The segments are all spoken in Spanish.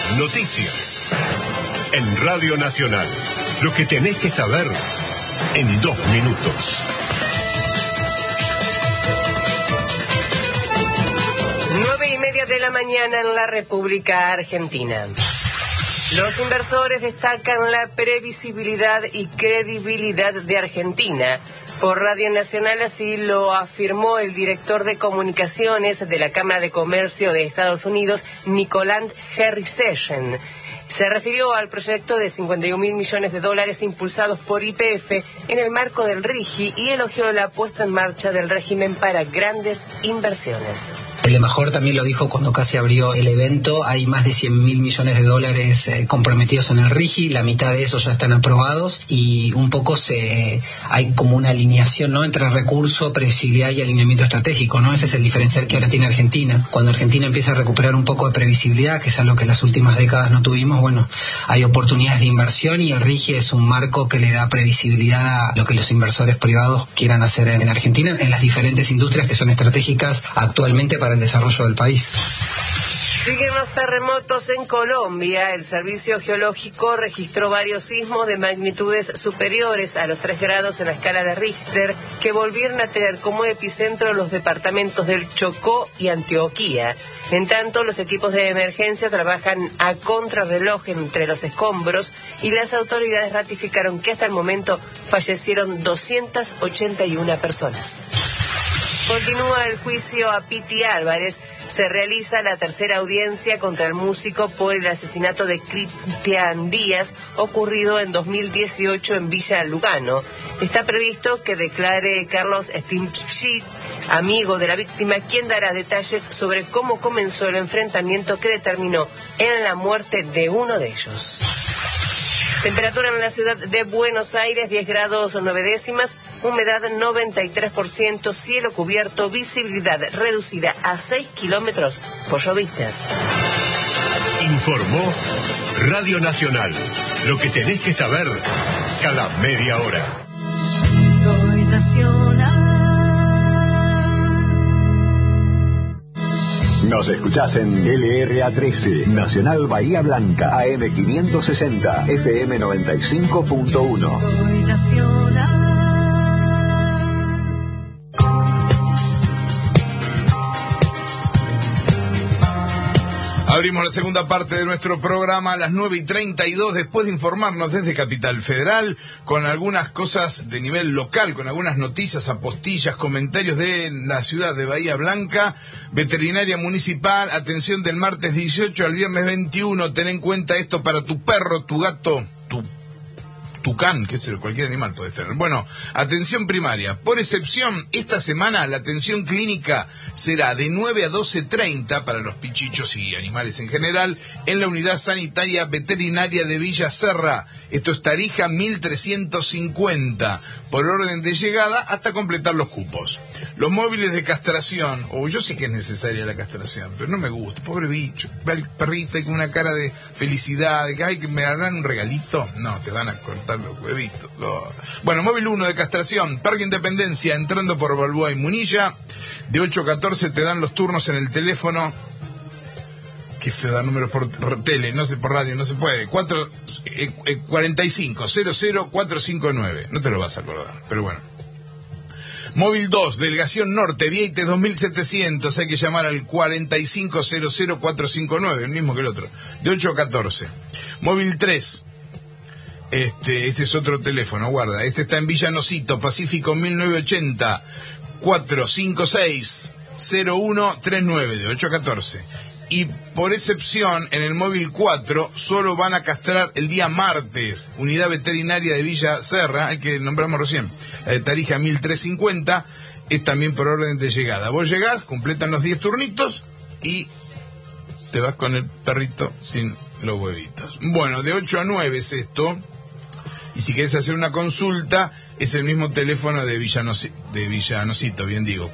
Noticias. En Radio Nacional. Lo que tenés que saber en 2 minutos. 9:30 de la mañana en la República Argentina. Los inversores destacan la previsibilidad y credibilidad de Argentina. Por Radio Nacional así lo afirmó el director de comunicaciones de la Cámara de Comercio de Estados Unidos, Nicoland Herricegen. Se refirió al proyecto de $51.000 millones impulsados por YPF en el marco del RIGI y elogió la puesta en marcha del régimen para grandes inversiones. El embajador también lo dijo cuando casi abrió el evento. Hay más de $100.000 millones comprometidos en el RIGI, la mitad de esos ya están aprobados y un poco hay como una alineación, ¿no?, entre recurso, previsibilidad y alineamiento estratégico, ¿no? Ese es el diferencial que ahora tiene Argentina. Cuando Argentina empieza a recuperar un poco de previsibilidad, que es algo que en las últimas décadas no tuvimos, bueno, hay oportunidades de inversión y el RIGI es un marco que le da previsibilidad a lo que los inversores privados quieran hacer en Argentina, en las diferentes industrias que son estratégicas actualmente para el desarrollo del país. Siguen los terremotos en Colombia. El Servicio Geológico registró varios sismos de magnitudes superiores a los 3 grados en la escala de Richter, que volvieron a tener como epicentro los departamentos del Chocó y Antioquia. En tanto, los equipos de emergencia trabajan a contrarreloj entre los escombros y las autoridades ratificaron que hasta el momento fallecieron 281 personas. Continúa el juicio a Piti Álvarez. Se realiza la tercera audiencia contra el músico por el asesinato de Cristian Díaz, ocurrido en 2018 en Villa Lugano. Está previsto que declare Carlos Stimpchit, amigo de la víctima, quien dará detalles sobre cómo comenzó el enfrentamiento que determinó en la muerte de uno de ellos. Temperatura en la ciudad de Buenos Aires, 10 grados 9 décimas, humedad 93%, cielo cubierto, visibilidad reducida a 6 kilómetros por llovistas. Informó Radio Nacional. Lo que tenés que saber cada media hora. Soy Nacional. Nos escuchás en LRA 13, Nacional Bahía Blanca, AM 560, FM 95.1. Soy Nacional. Abrimos la segunda parte de nuestro programa a las 9:32, después de informarnos desde Capital Federal con algunas cosas de nivel local, con algunas noticias, apostillas, comentarios de la ciudad de Bahía Blanca. Veterinaria Municipal, atención del martes 18 al viernes 21, ten en cuenta esto para tu perro, tu gato, tu tucán, qué sé yo, cualquier animal puede tener. Bueno, atención primaria. Por excepción, esta semana la atención clínica será de 9 a 12:30 para los pichichos y animales en general en la unidad sanitaria veterinaria de Villa Serra. Esto es Tarija 1350, por orden de llegada hasta completar los cupos. Los móviles de castración, yo sé que es necesaria la castración, pero no me gusta, pobre bicho, ve al perrito y con una cara de felicidad, de que ay, que me darán un regalito. No, te van a cortar los huevitos. Bueno, móvil 1 de castración, Parque Independencia, entrando por Balboa y Munilla, de 8 a 14 te dan los turnos en el teléfono. Qué feo dar números por tele, no sé, por radio, no se puede. 45-00-459. No te lo vas a acordar, pero bueno. Móvil 2, Delegación Norte, Vieites 2700. Hay que llamar al 45-00-459, el mismo que el otro. De 8 a 14. Móvil 3. Este es otro teléfono, guarda. Este está en Villa Nocito, Pacífico 1980. 456-0139, de 8 a 14. Y por excepción, en el móvil 4, solo van a castrar el día martes. Unidad Veterinaria de Villa Serra, el que nombramos recién, la de Tarija 1350, es también por orden de llegada. Vos llegás, completan los 10 turnitos y te vas con el perrito sin los huevitos. Bueno, de 8 a 9 es esto. Y si querés hacer una consulta, es el mismo teléfono de Villa Nocito, bien digo,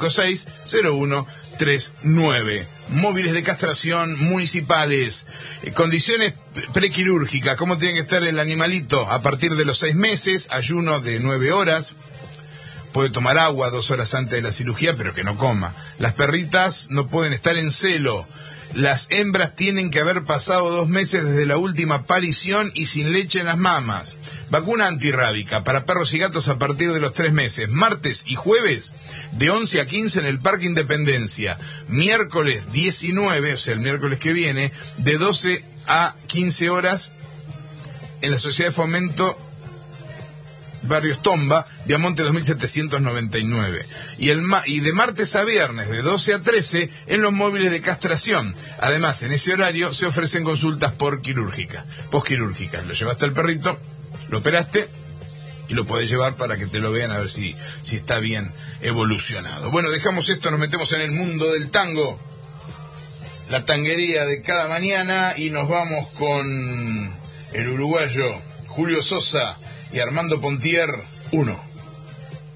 456-0139. Móviles de castración municipales, condiciones prequirúrgicas, cómo tiene que estar el animalito a partir de los 6 meses, ayuno de 9 horas, puede tomar agua 2 horas antes de la cirugía, pero que no coma. Las perritas no pueden estar en celo. Las hembras tienen que haber pasado 2 meses desde la última parición y sin leche en las mamas. Vacuna antirrábica para perros y gatos a partir de los 3 meses. Martes y jueves de 11 a 15 en el Parque Independencia. Miércoles 19, o sea, el miércoles que viene, de 12 a 15 horas en la Sociedad de Fomento Barrios Tomba, Diamonte 2799. Y de martes a viernes, de 12 a 13, en los móviles de castración. Además, en ese horario se ofrecen consultas postquirúrgicas. Lo llevaste al perrito, lo operaste y lo podés llevar para que te lo vean a ver si está bien evolucionado. Bueno, dejamos esto, nos metemos en el mundo del tango, la tanguería de cada mañana, y nos vamos con el uruguayo Julio Sosa y Armando Pontier, 1.